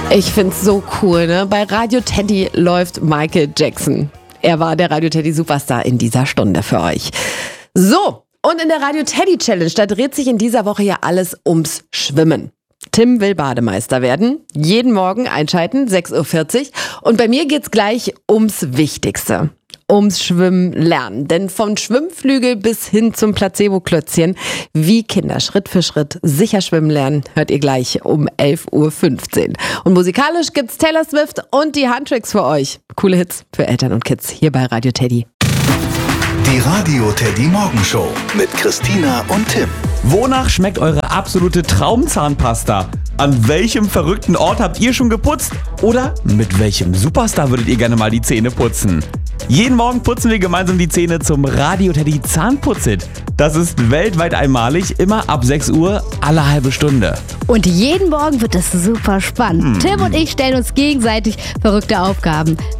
Ich find's so cool, ne? Bei Radio Teddy läuft Michael Jackson. Er war der Radio Teddy Superstar in dieser Stunde für euch. So, und in der Radio Teddy Challenge, da dreht sich in dieser Woche ja alles ums Schwimmen. Tim will Bademeister werden. Jeden Morgen einschalten, 6:40 Uhr. Und bei mir geht's gleich ums Wichtigste. Ums Schwimmen lernen. Denn vom Schwimmflügel bis hin zum Placebo-Klötzchen, wie Kinder Schritt für Schritt sicher schwimmen lernen, hört ihr gleich um 11:15 Uhr. Und musikalisch gibt's Taylor Swift und die Handtricks für euch. Coole Hits für Eltern und Kids hier bei Radio Teddy. Die Radio Teddy Morgenshow mit Christina und Tim. Wonach schmeckt eure absolute Traumzahnpasta? An welchem verrückten Ort habt ihr schon geputzt? Oder mit welchem Superstar würdet ihr gerne mal die Zähne putzen? Jeden Morgen putzen wir gemeinsam die Zähne zum Radio Teddy Zahnputzit. Das ist weltweit einmalig, immer ab 6 Uhr, alle halbe Stunde. Und jeden Morgen wird es super spannend. Tim und ich stellen uns gegenseitig verrückte Aufgaben.